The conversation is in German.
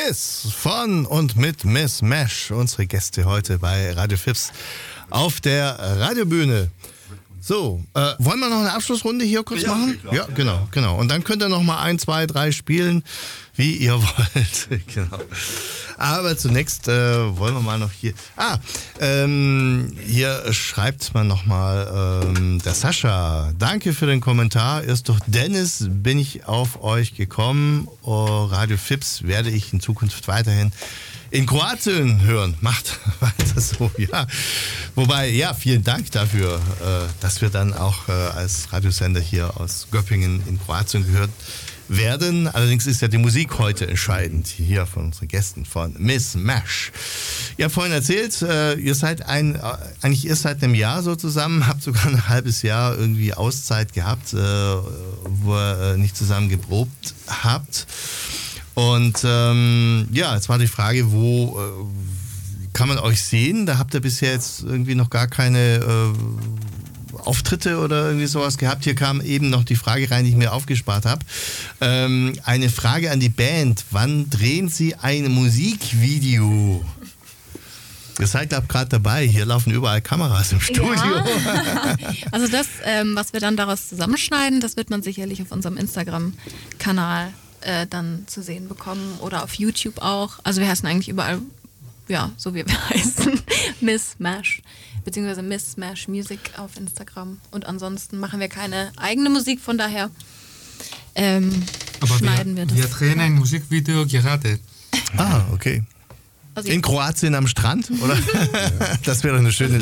Miss von und mit Miss Mash. Unsere Gäste heute bei Radio Fips auf der Radiobühne. So, wollen wir noch eine Abschlussrunde hier kurz machen? Klar, ja, genau. Und dann könnt ihr noch mal 1, 2, 3 spielen, wie ihr wollt. Genau. Aber zunächst wollen wir mal noch hier... hier schreibt man noch mal der Sascha. Danke für den Kommentar. Erst durch Dennis bin ich auf euch gekommen. Radio Fips werde ich in Zukunft weiterhin in Kroatien hören. Macht weiter so, ja. Wobei, ja, vielen Dank dafür, dass wir dann auch als Radiosender hier aus Göppingen in Kroatien gehört werden. Allerdings ist ja die Musik heute entscheidend, hier von unseren Gästen von Miss Mash. Ihr habt vorhin erzählt, ihr seid eigentlich erst seit einem Jahr so zusammen, habt sogar ein halbes Jahr irgendwie Auszeit gehabt, wo ihr nicht zusammen geprobt habt. Und jetzt war die Frage, wo kann man euch sehen? Da habt ihr bisher jetzt irgendwie noch gar keine Auftritte oder irgendwie sowas gehabt. Hier kam eben noch die Frage rein, die ich mir aufgespart habe. Eine Frage an die Band. Wann drehen Sie ein Musikvideo? Ihr seid gerade dabei. Hier laufen überall Kameras im Studio. Ja. Also das, was wir dann daraus zusammenschneiden, das wird man sicherlich auf unserem Instagram-Kanal dann zu sehen bekommen oder auf YouTube auch. Also wir heißen eigentlich überall, ja, so wie wir heißen, Miss Mash, beziehungsweise Miss Mash Music auf Instagram. Und ansonsten machen wir keine eigene Musik, von daher schneiden wir das. Wir drehen ein Musikvideo gerade. Ah, okay. Also in Kroatien am Strand, oder? Das wäre doch eine schöne